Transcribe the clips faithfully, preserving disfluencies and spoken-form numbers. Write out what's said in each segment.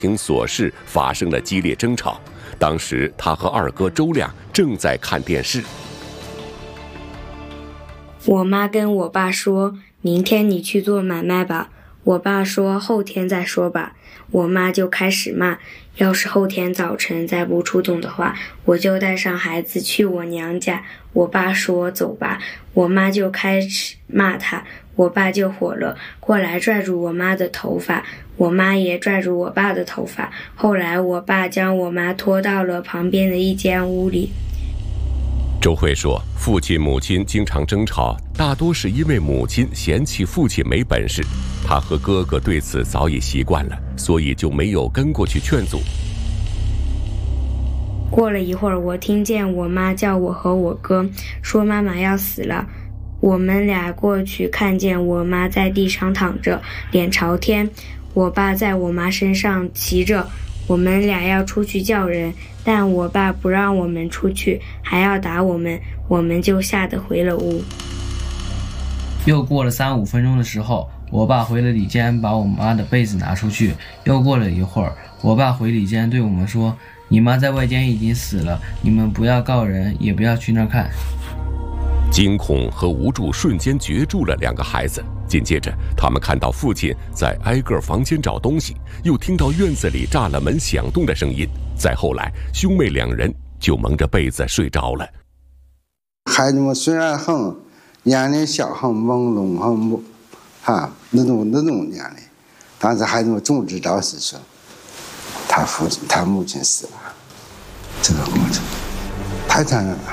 庭琐事发生了激烈争吵。当时他和二哥周亮正在看电视。 我妈跟我爸说，明天你去做买卖吧。我爸说后天再说吧。我妈就开始骂，要是后天早晨再不出动的话，我就带上孩子去我娘家。我爸说走吧，我妈就开始骂他，我爸就火了，过来拽住我妈的头发，我妈也拽住我爸的头发。后来我爸将我妈拖到了旁边的一间屋里。 周慧说，父亲母亲经常争吵，大多是因为母亲嫌弃父亲没本事，他和哥哥对此早已习惯了，所以就没有跟过去劝阻。 过了一会儿，我听见我妈叫我和我哥，说妈妈要死了。我们俩过去，看见我妈在地上躺着，脸朝天，我爸在我妈身上骑着。我们俩要出去叫人，但我爸不让我们出去，还要打我们，我们就吓得回了屋。 又过了三五分钟的时候，我爸回了里间，把我妈的被子拿出去。又过了一会儿，我爸回里间对我们说，你妈在外间已经死了，你们不要告人，也不要去那儿看。 惊恐和无助瞬间攫住了两个孩子。紧接着，他们看到父亲在挨个房间找东西，又听到院子里栅栏门响动的声音。再后来，兄妹两人就蒙着被子睡着了。 孩子们虽然很年龄小，很朦胧，很哈那种那种年龄，但是孩子们总知道是说，他父亲他母亲死了，这个过程太残忍了。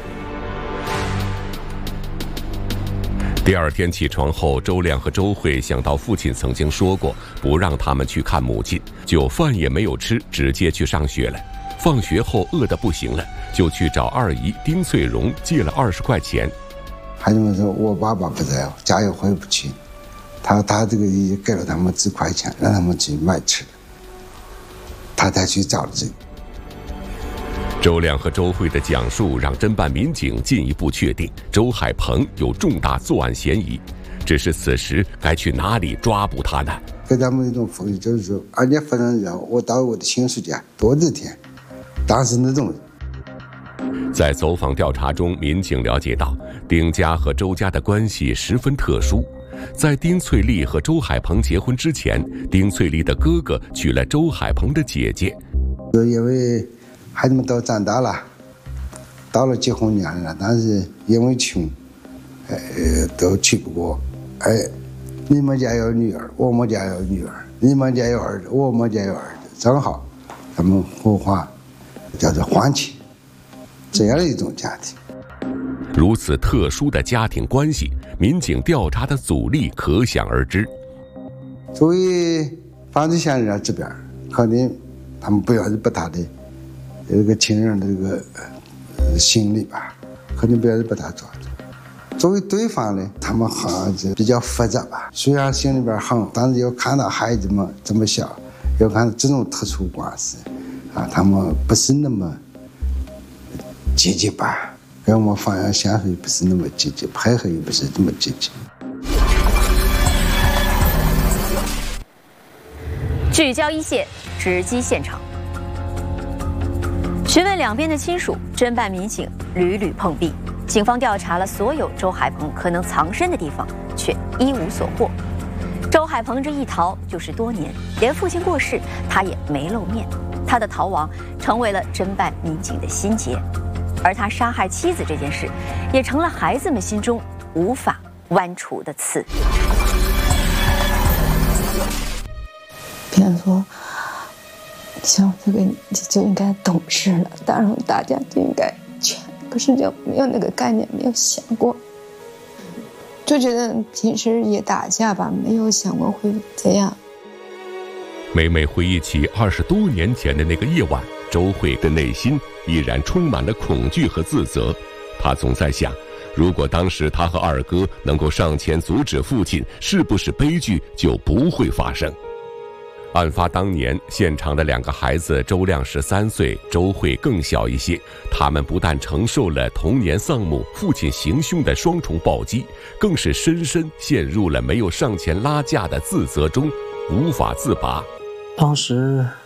第二天起床后，周亮和周慧想到父亲曾经说过不让他们去看母亲，就饭也没有吃，直接去上学了。放学后饿得不行了，就去找二姨丁翠荣借了二十块钱。 孩子们说，我爸爸不在，家也回不去，他他这个也给了他们几块钱，让他们去买吃的，他才去找这个。 周亮和周慧的讲述让侦办民警进一步确定周海鹏有重大作案嫌疑，只是此时该去哪里抓捕他呢？ 给他们一种风气，就是说，二姐夫人让我到我的亲属家多几天，当时那种。 在走访调查中，民警了解到丁家和周家的关系十分特殊。在丁翠丽和周海鹏结婚之前，丁翠丽的哥哥娶了周海鹏的姐姐。 就因为孩子们都长大了，到了结婚年了，但是因为穷，呃，都娶不过。哎，你们家有女儿，我们家有女儿；你们家有儿子，我们家有儿子，正好，他们互换，叫做换妻，这样的一种家庭。 如此特殊的家庭关系，民警调查的阻力可想而知。 作为犯罪嫌疑人这边，肯定他们不要把他的这个亲人的这个呃心理吧，肯定不要把他抓住。作为对方呢，他们好像是比较复杂吧，虽然心里边狠，但是要看到孩子们这么小，要看到这种特殊关系啊，他们不是那么积极吧，跟我们方向相处不是那么积极，配合也不是这么积极。 聚焦一线，直击现场。询问两边的亲属，侦办民警屡屡碰壁。警方调查了所有周海鹏可能藏身的地方，却一无所获。周海鹏这一逃就是多年，连父亲过世他也没露面。他的逃亡成为了侦办民警的心结，而他杀害妻子这件事，也成了孩子们心中无法剜除的刺。 别人说，像这个就应该懂事了，当然大家就应该劝，可是就没有那个概念，没有想过，就觉得平时也打架吧，没有想过会这样。 每每回忆起二十多年前的那个夜晚，周慧的内心依然充满了恐惧和自责。她总在想，如果当时她和二哥能够上前阻止父亲，是不是悲剧就不会发生？案发当年，现场的两个孩子周亮十三岁，周慧更小一些。他们不但承受了童年丧母、父亲行凶的双重暴击，更是深深陷入了没有上前拉架的自责中，无法自拔。 当时